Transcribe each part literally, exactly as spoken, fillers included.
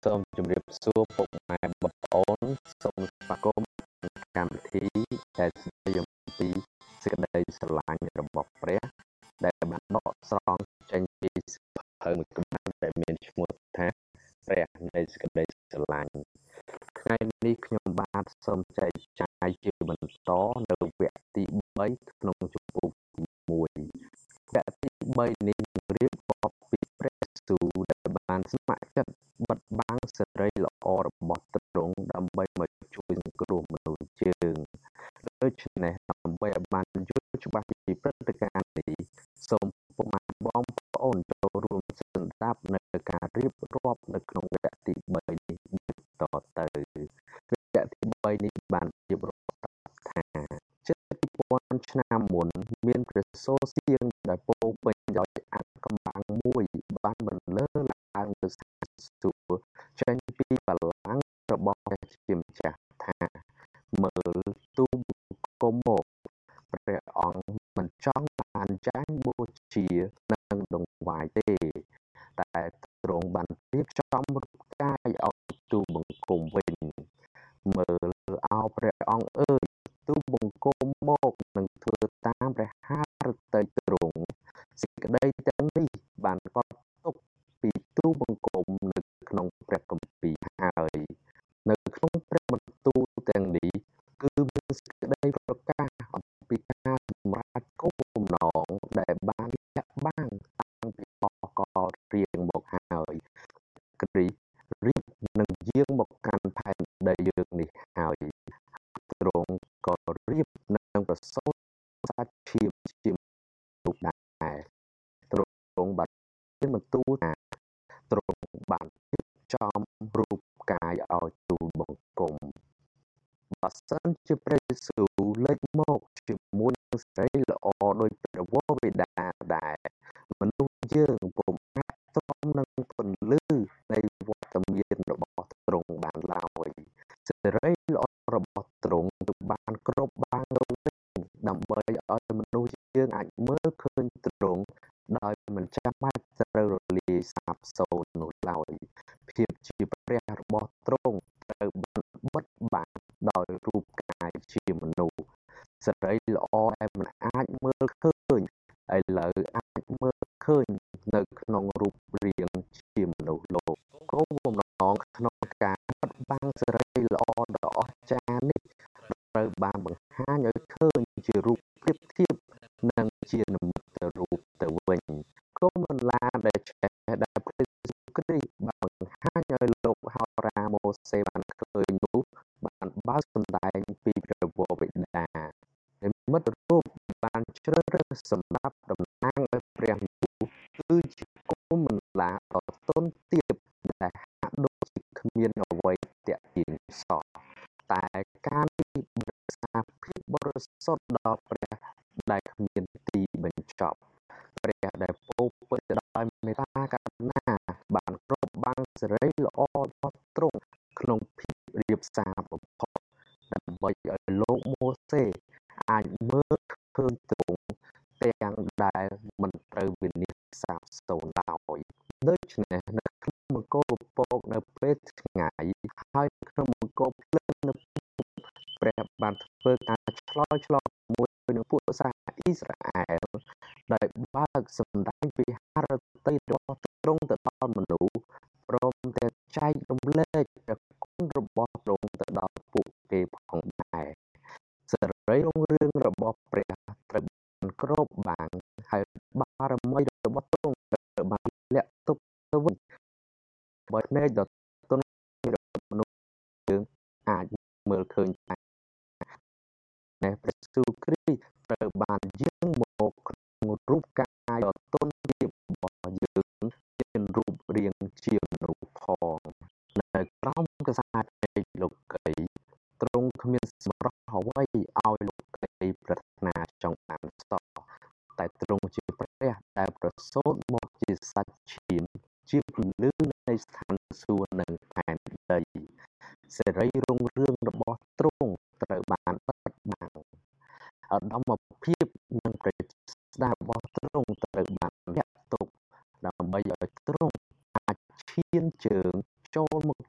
សូមជម្រាបសួរពុកម៉ែបងប្អូនសូមស្វាគមន៍កម្មវិធីដែលស្ដីអំពីសេចក្តីស្រឡាញ់របស់ព្រះដែលបានដកស្រង់ចេញពីសៀវភៅមួយក្បាលដែលមានឈ្មោះថាព្រះនៃសេចក្តីស្រឡាញ់ថ្ងៃនេះខ្ញុំបាទសូមចែកចាយជាបន្តនៅវគ្គទីបីក្នុងជំពូកទីមួយវគ្គទីបីនេះនឹងរៀបរាប់ពីព្រះយេស៊ូវដែលបានស្ម័គ្រចិត្តបិទបាំងសេរីល្អរបស់ទ្រង់ដើម្បីមកជួយសង្គ្រោះមនុស្សយើងដូច្នេះដើម្បីឲ្យបានយល់ច្បាស់ពីព្រឹត្តិការណ៍នេះសូមពុកម៉ែបងប្អូនចូលរួមស្ដាប់នៅការរៀបរាប់នៅក្នុងវគ្គទីបីនេះបន្តទៅវគ្គទីបីនេះបានរៀបរាប់ថាជិតពីរពាន់ឆ្នាំមុនមានព្រះសូរសៀងដែលពោពេញដោយអត្ថកម្បាំងមួយបានបន្លឺឡើងទៅស្ថានសួគ៌ចេញពីបល្ល័ង្ករបស់ព្រះជាម្ចាស់ថាមើលទូបង្គំមកព្រះអង្គមិនចង់បានចាញ់បូជានឹងដង្វាយទេតែទ្រង់បានរៀបចំរូបកាយឲ្យទូបង្គំវិញមើលអោព្រះអង្គអើយទូបង្គំមកនឹងធ្វើតាមព្រះハរតីទ្រង់សេចក្តីទាំងនេះបានកត់ទុកពីទូបង្គំនៅក្នុងព្រះគម្ពីរហើយនៅក្នុងព្រះបន្ទូលទាំងនេះគឺមានសេចក្តីប្រកាសអំពីការសម្រេចគោលបំណងដែលបានលាក់បាំងតាំងពីអកលរៀងមកហើយគ្រីស្ទរៀបនឹងយាងមកកាន់ផែនដីយើងនេះហើយទ្រង់ក៏រៀបនឹងប្រសូតសាច់ឈាមជារូបដែរទ្រង់បានមានបន្ទូលថាទ្រង់បានរៀបចំរូបកាយឲ្យទូលបង្គំបើសិនជាព្រះយេស៊ូវលេចមកជាមួយនឹងសេរីល្អដោយព្រះវរបិតាដែរមនុស្សយើងពុំអាចទ្រាំនឹងពន្លឺនៃវត្តមានរបស់ទ្រង់បានឡើយសេរីល្អរបស់ទ្រង់គឺបានគ្របបាំងទៅវិញដើម្បីឲ្យមនុស្សយើងអាចមើលឃើញទ្រង់ដោយមិនចាំបាច់ត្រូវរលាយសាបសូន្យនោះឡើយភាពជាព្រះរបស់ទ្រង់ត្រូវបានបិទបាំងដោយរូបកាយជាមនុស្សសេរីល្អដែលមិនអាចមើលឃើញឥឡូវអាចមើលឃើញនៅក្នុងរូបរាងជាមនុស្សលោកគោលបំណងក្នុងការបិទបាំងសេរីល្អដ៏អស្ចារ្យនេះត្រូវបានបង្ហាញឲ្យឃើញជារូបប្រៀបធៀបនិងជានិមិត្តរូបទៅវិញគោលបន្លាដែលឆេះដែលព្រះយេស៊ូវគ្រីស្ទបានបង្ហាញឲ្យលោកហោរាម៉ូសេបានឃើញនោះបានបើកសម្ដែងពីព្រះវរបិតានិមិត្តរូបបានជ្រើសរើសសម្រាប់តំណាងឲ្យព្រះនោះគឺជាគោលបន្លាដ៏ទន់ទាបដែលហាក់ដូចជាគ្មានអ្វីទាក់ទាញសោះតែការនេះរក្សាភាពបរិសុទ្ធដល់ព្រះដែលគ្មានទីបញ្ចប់ព្រះដែលពោពេញដោយមេត្តាករុណាបានគ្របបាំងសេរីល្អរបស់ទ្រង់ក្នុងភាពរាបសារបំផុតដើម្បីឲ្យលោកម៉ូសេអាចមើលឃើញទ្រង់ទាំងដែលមិនត្រូវវិនិច្ឆ័យសាបសូន្យឡើយដូច្នេះនៅក្នុងមង្គលពពកនៅពេលថ្ងៃហើយក្នុងមង្គលភ្លើងនៅព្រះបានធ្វើការឆ្លើយឆ្លងជាមួយនឹងពួកសាសអ៊ីស្រាអែលដោយបើកសម្ដែងពីハរតីរបស់ទ្រង់ទៅដល់មនុស្សព្រមទាំងចែករំលែកព្រះគុណរបស់ទ្រង់ទៅដល់ពួកគេផងដែរសេរីរុងរឿងរបស់ព្រះត្រូវបានគ្របបាំងហើយបារមីរបស់ទ្រង់ត្រូវបានលាក់ទុកទៅវិញបើភ្នែកដ៏ទន់របស់មនុស្សយើងអាចមើលឃើញតែព្រះយេស៊ូវគ្រីស្ទត្រូវបានយាងមកក្នុងរូបកាយដ៏ទន់ទាបរបស់យើងមានរូបរាងជាមនុស្សផងនៅក្រោមកសែតពេកលោកីទ្រង់គ្មានសម្រស់អ្វីឲ្យលោកីប្រាថ្នាចង់បានសោះតែទ្រង់ជាព្រះដែលប្រសូតមកជាសាច់ឈាមជាពន្លឺនៃស្ថានសួគ៌និងផែនដីសេរីរុងរឿងរបស់ទ្រង់ត្រូវបានបិទបាំងឧត្តមភាពនិងព្រះស្ដារបស់ទ្រង់ត្រូវបានលាក់ទុកដើម្បីឲ្យទ្រង់អាចឈានជើងចូលមក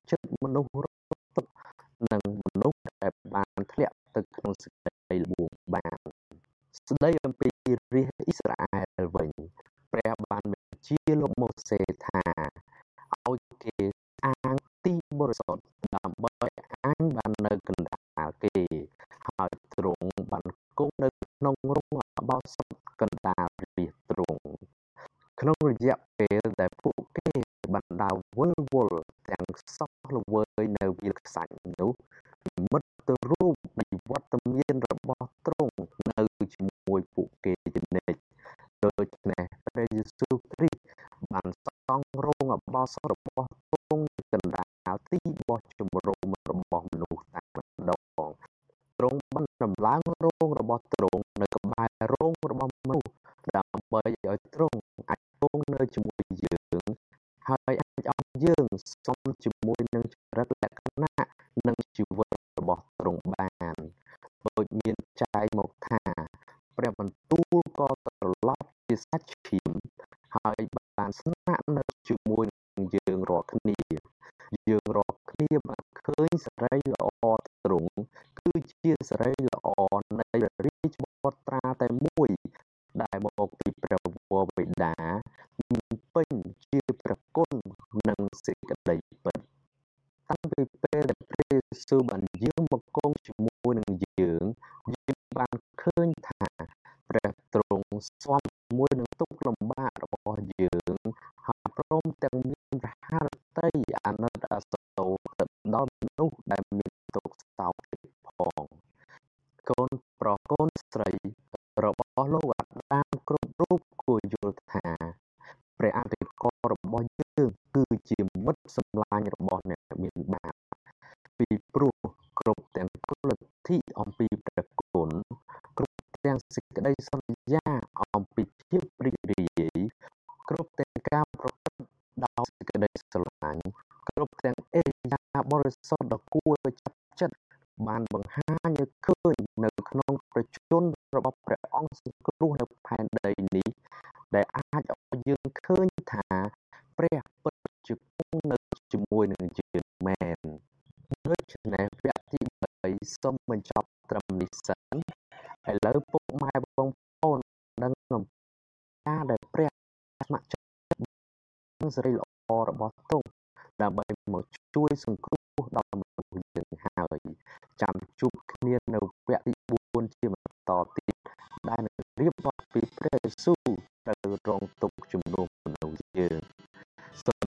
មនុស្សរត់ទុកនិងមនុស្សដែលបានធ្លាក់ទៅក្នុងសេចក្តីល្បួងបានស្ដីអំពីរាជអ៊ីស្រាអែលវិញព្រះបានបញ្ជាលោកម៉ូសេថាឲ្យគេអាងទីបរិសុទ្ធដើម្បីអាងបាននៅកណ្ដាលគេហើយទ្រង់បានគង់នៅក្នុងរងអបោសុតកណ្ដាលរាជទ្រង់ក្នុងរយៈពេលដែលពួកគេបានដើរវិលវល់ទាំងសោះល្វើយនៅវាលខ្សាច់នោះនិមិត្តរូបនៃវត្តមានរបស់ទ្រង់នៅជាមួយពួកគេជានិច្ចដូច្នេះព្រះយេស៊ូវគ្រីស្ទបានសង់រោងអបោសុតរបស់ទ្រង់កណ្ដាលទីបោះជំរំរបស់មនុស្សតែម្ដងទ្រង់បានដំឡើងរោងរបស់ទ្រង់នៅក្បែររោងរបស់មនុស្សដើម្បីឲ្យទ្រង់អាចគង់នៅជាមួយយើងហើយអាចឲ្យយើងសមជាមួយនឹងចរិតលក្ខណៈនិងជីវិតរបស់ទ្រង់បានដូចមានចែងមកថាព្រះបន្ទូលក៏ត្រឡប់ជាសាច់ឈាមហើយបានស្នាក់នៅជាមួយនឹងយើងរាល់គ្នាយើងរាល់គ្នាបានឃើញសេរីល្អទ្រង់គឺជាសេរីល្អនៃរាជបុត្រាតែមួយដែលមកពីព្រះវរបិតាមានពេញជាព្រះគុណនិងសេចក្តីពិតតាំងពីពេលដែលព្រះយេស៊ូវបានយាងមកគង់ជាមួយនឹងយើងយើងបានឃើញថាព្រះទ្រង់ស្វាប់ជាមួយនឹងទុក្ខលំបាករបស់យើងហើយព្រមទាំងមានព្រះハរតីអាណិតអាសូរទៅដល់មនុស្សដែលមានទុក្ខសោកទៀតផងកូនប្រុសកូនស្រីរបស់លោកអាដាមគ្រប់រូបគួរយល់ថាព្រះអធិការរបស់យើងគឺជាមិត្តសម្លាញ់របស់អ្នកមានបាបពីព្រោះគ្រប់ទាំងគុណលទ្ធិអំពីព្រះគុណគ្រប់ទាំងសេចក្តីសន្យាអំពីភាពរីករាយគ្រប់ទាំងការប្រព្រឹត្តដោយសេចក្តីស្រឡាញ់គ្រប់ទាំងអរិយាបរិសុទ្ធដ៏គួរឲ្យចាប់ចិត្តបានបង្ហាញឲ្យឃើញនៅក្នុងប្រជញ្ញរបស់ព្រះអង្គសង្គ្រោះនៅផែនដីនេះដែលអាចឲ្យយើងឃើញថាព្រះពិតជាគង់នៅជាមួយនឹងយើងមែនដូច្នេះវគ្គទីបីសូមបញ្ចប់ត្រឹមនេះសិនឥឡូវពុកម៉ែបងប្អូនដឹងអំពីការដែលព្រះស្ម័គ្រចិត្តនឹងសេរីល្អរបស់ទ្រង់ដើម្បីមកជួយសង្គ្រោះដល់មនុស្សយើងហើយចាំជួបគ្នានៅវគ្គទីបួនជាបន្តទៀតដែលនឹងរៀបរាប់ពីព្រះយេស៊ូវត្រូវរងទុក្ខជំនួសមនុស្សយើងសូម